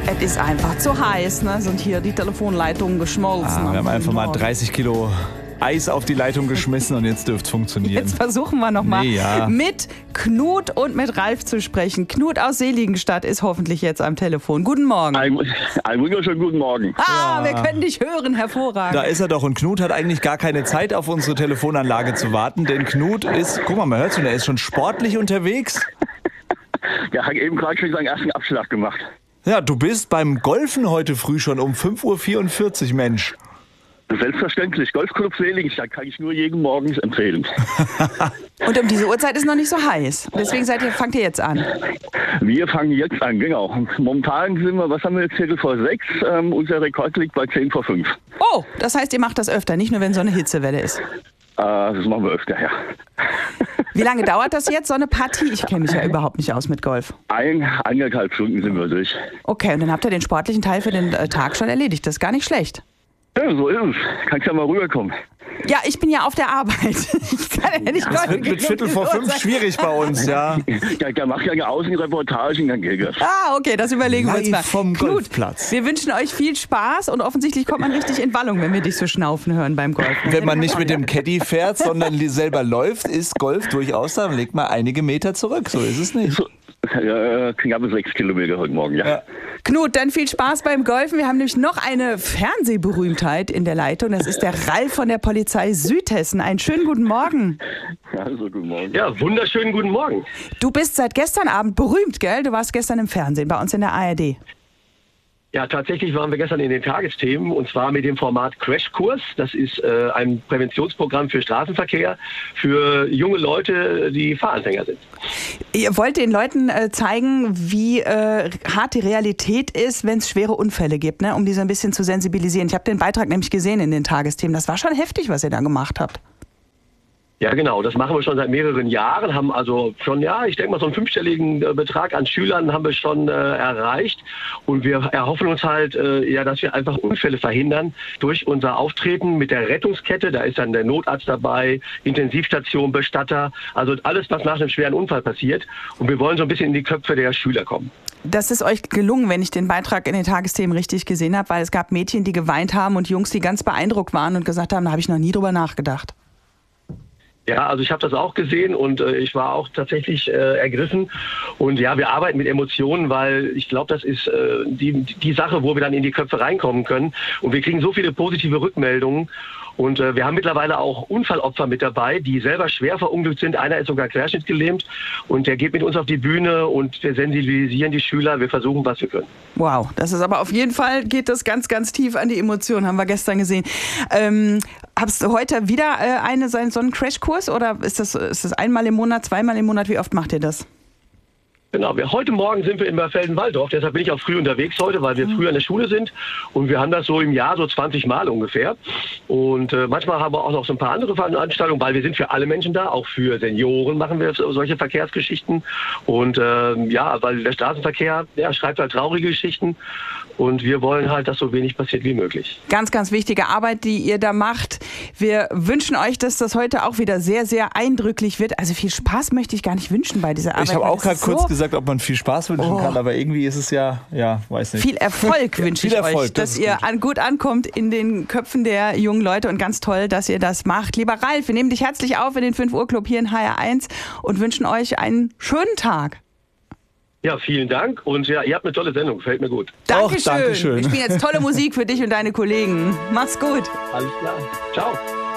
Es ist einfach zu heiß, ne? Sind hier die Telefonleitungen geschmolzen. Wir haben einfach mal 30 Kilo Eis auf die Leitung geschmissen und jetzt dürfte es funktionieren. Jetzt versuchen wir nochmal mit Knut und mit Ralf zu sprechen. Knut aus Seligenstadt ist hoffentlich jetzt am Telefon. Guten Morgen. Ein wunderschönen guten Morgen. Wir können dich hören, hervorragend. Da ist er doch. Und Knut hat eigentlich gar keine Zeit, auf unsere Telefonanlage zu warten, denn Knut ist, guck mal, man hört schon, er ist schon sportlich unterwegs. Ja, hat eben gerade schon seinen ersten Abschlag gemacht. Ja, du bist beim Golfen heute früh schon um 5:44 Uhr, Mensch. Selbstverständlich. Golfclub Seligenstadt kann ich nur jeden Morgens empfehlen. Und um diese Uhrzeit ist noch nicht so heiß. Deswegen fangt ihr jetzt an. Wir fangen jetzt an, genau. Momentan sind wir, was haben wir jetzt, Viertel vor 6? Unser Rekord liegt bei 10 vor 5. Oh, das heißt, ihr macht das öfter, nicht nur, wenn so eine Hitzewelle ist. Das machen wir öfter, ja. Wie lange dauert das jetzt, so eine Partie? Ich kenne mich ja überhaupt nicht aus mit Golf. 1,5 Stunden sind wir durch. Okay, und dann habt ihr den sportlichen Teil für den Tag schon erledigt. Das ist gar nicht schlecht. Ja, so ist es. Kannst ja mal rüberkommen. Ja, ich bin ja auf der Arbeit. Ich kann ja nicht Das wird mit Viertel vor 5 schwierig bei uns, ja. Der macht ja eine Außenreportage, dann geht das. Okay, das überlegen wir uns mal. Vom Golfplatz. Wir wünschen euch viel Spaß und offensichtlich kommt man richtig in Wallung, wenn wir dich so schnaufen hören beim Golfen. Wenn man nicht mit dem Caddy fährt, sondern selber läuft, ist Golf durchaus, dann legt man einige Meter zurück. So ist es nicht. Ja, knappe 6 Kilometer heute Morgen, ja. Knut, dann viel Spaß beim Golfen. Wir haben nämlich noch eine Fernsehberühmtheit in der Leitung. Das ist der Ralf von der Polizei Südhessen. Einen schönen guten Morgen. Also, guten Morgen. Ja, wunderschönen guten Morgen. Du bist seit gestern Abend berühmt, gell? Du warst gestern im Fernsehen, bei uns in der ARD. Ja, tatsächlich waren wir gestern in den Tagesthemen und zwar mit dem Format Crashkurs. Das ist ein Präventionsprogramm für Straßenverkehr für junge Leute, die Fahranfänger sind. Ihr wollt den Leuten zeigen, wie hart die Realität ist, wenn es schwere Unfälle gibt, ne? Um die so ein bisschen zu sensibilisieren. Ich habe den Beitrag nämlich gesehen in den Tagesthemen. Das war schon heftig, was ihr da gemacht habt. Ja, genau. Das machen wir schon seit mehreren Jahren, haben also schon, ich denke mal, so einen 5-stelligen Betrag an Schülern haben wir schon erreicht. Und wir erhoffen uns halt, dass wir einfach Unfälle verhindern durch unser Auftreten mit der Rettungskette. Da ist dann der Notarzt dabei, Intensivstation, Bestatter, also alles, was nach einem schweren Unfall passiert. Und wir wollen so ein bisschen in die Köpfe der Schüler kommen. Das ist euch gelungen, wenn ich den Beitrag in den Tagesthemen richtig gesehen habe, weil es gab Mädchen, die geweint haben und Jungs, die ganz beeindruckt waren und gesagt haben, da habe ich noch nie drüber nachgedacht. Ja, also ich habe das auch gesehen und ich war auch tatsächlich ergriffen. Und ja, wir arbeiten mit Emotionen, weil ich glaube, das ist die Sache, wo wir dann in die Köpfe reinkommen können. Und wir kriegen so viele positive Rückmeldungen. Und wir haben mittlerweile auch Unfallopfer mit dabei, die selber schwer verunglückt sind. Einer ist sogar querschnittgelähmt und der geht mit uns auf die Bühne und wir sensibilisieren die Schüler. Wir versuchen, was wir können. Wow, das ist aber auf jeden Fall, geht das ganz, ganz tief an die Emotionen, haben wir gestern gesehen. Hast du heute wieder so einen Crashkurs oder ist das einmal im Monat, zweimal im Monat? Wie oft macht ihr das? Genau, heute Morgen sind wir in Berfelden-Walldorf, deshalb bin ich auch früh unterwegs heute, weil wir früh an der Schule sind und wir haben das so im Jahr so 20 Mal ungefähr und manchmal haben wir auch noch so ein paar andere Veranstaltungen, weil wir sind für alle Menschen da, auch für Senioren machen wir solche Verkehrsgeschichten und weil der Straßenverkehr, schreibt halt traurige Geschichten und wir wollen halt, dass so wenig passiert wie möglich. Ganz, ganz wichtige Arbeit, die ihr da macht. Wir wünschen euch, dass das heute auch wieder sehr, sehr eindrücklich wird. Also viel Spaß möchte ich gar nicht wünschen bei dieser Arbeit. Ich habe auch gerade kurz gesagt, ob man viel Spaß wünschen kann, aber irgendwie ist es weiß nicht. Viel Erfolg wünsche ich euch, dass ihr gut ankommt in den Köpfen der jungen Leute und ganz toll, dass ihr das macht. Lieber Ralf, wir nehmen dich herzlich auf in den 5 Uhr Club hier in HR1 und wünschen euch einen schönen Tag. Ja, vielen Dank und ihr habt eine tolle Sendung, gefällt mir gut. Dankeschön. Wir spielen jetzt tolle Musik für dich und deine Kollegen. Mach's gut. Alles klar. Ciao.